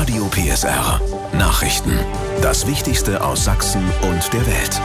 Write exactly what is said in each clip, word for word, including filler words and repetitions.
Radio P S R. Nachrichten. Das Wichtigste aus Sachsen und der Welt.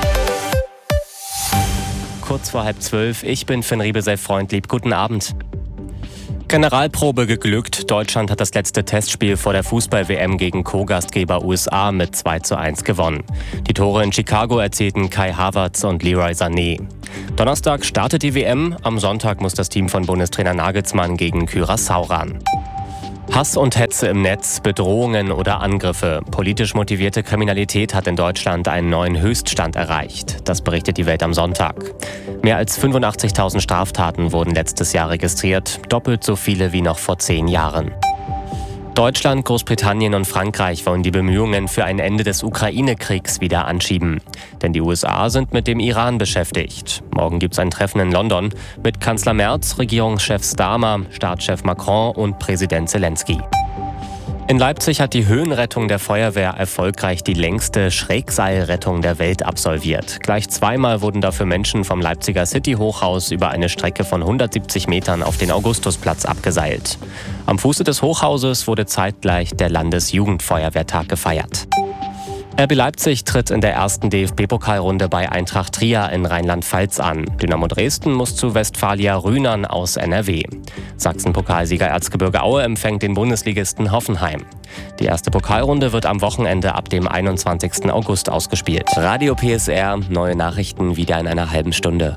Kurz vor halb zwölf, ich bin Finn Riebesell-Freundlieb. Guten Abend. Generalprobe geglückt. Deutschland hat das letzte Testspiel vor der Fußball-W M gegen Co-Gastgeber U S A mit zwei zu eins gewonnen. Die Tore in Chicago erzielten Kai Havertz und Leroy Sané. Donnerstag startet die W M. Am Sonntag muss das Team von Bundestrainer Nagelsmann gegen Curaçao ran. Hass und Hetze im Netz, Bedrohungen oder Angriffe. Politisch motivierte Kriminalität hat in Deutschland einen neuen Höchststand erreicht. Das berichtet die Welt am Sonntag. Mehr als fünfundachtzigtausend Straftaten wurden letztes Jahr registriert, doppelt so viele wie noch vor zehn Jahren. Deutschland, Großbritannien und Frankreich wollen die Bemühungen für ein Ende des Ukraine-Kriegs wieder anschieben. Denn die U S A sind mit dem Iran beschäftigt. Morgen gibt es ein Treffen in London mit Kanzler Merz, Regierungschef Starmer, Staatschef Macron und Präsident Zelensky. In Leipzig hat die Höhenrettung der Feuerwehr erfolgreich die längste Schrägseilrettung der Welt absolviert. Gleich zweimal wurden dafür Menschen vom Leipziger City-Hochhaus über eine Strecke von hundertsiebzig Metern auf den Augustusplatz abgeseilt. Am Fuße des Hochhauses wurde zeitgleich der Landesjugendfeuerwehrtag gefeiert. R B Leipzig tritt in der ersten D F B-Pokalrunde bei Eintracht Trier in Rheinland-Pfalz an. Dynamo Dresden muss zu Westfalia Rhynern aus N R W. Sachsen-Pokalsieger Erzgebirge Aue empfängt den Bundesligisten Hoffenheim. Die erste Pokalrunde wird am Wochenende ab dem einundzwanzigsten August ausgespielt. Radio P S R, neue Nachrichten wieder in einer halben Stunde.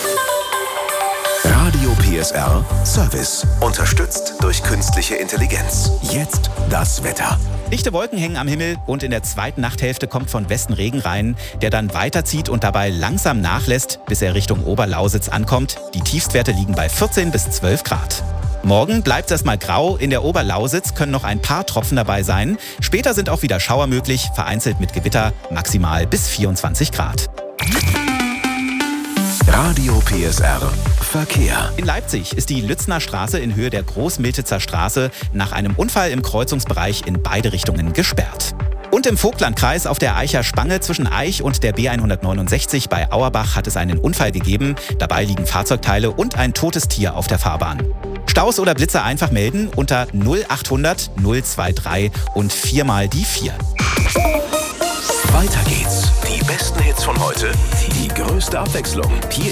Radio P S R Service. Unterstützt durch künstliche Intelligenz. Jetzt das Wetter. Dichte Wolken hängen am Himmel und in der zweiten Nachthälfte kommt von Westen Regen rein, der dann weiterzieht und dabei langsam nachlässt, bis er Richtung Oberlausitz ankommt. Die Tiefstwerte liegen bei vierzehn bis zwölf Grad. Morgen bleibt es erstmal grau. In der Oberlausitz können noch ein paar Tropfen dabei sein. Später sind auch wieder Schauer möglich, vereinzelt mit Gewitter, maximal bis vierundzwanzig Grad. Radio P S R Verkehr. In Leipzig ist die Lützner Straße in Höhe der Großmiltitzer Straße nach einem Unfall im Kreuzungsbereich in beide Richtungen gesperrt. Und im Vogtlandkreis auf der Eicher Spange zwischen Eich und der B hundertneunundsechzig bei Auerbach hat es einen Unfall gegeben. Dabei liegen Fahrzeugteile und ein totes Tier auf der Fahrbahn. Staus oder Blitze einfach melden unter null achthundert null drei drei und viermal die vier. Weiter geht's. Die besten Hits von heute, die größte Abwechslung. Hier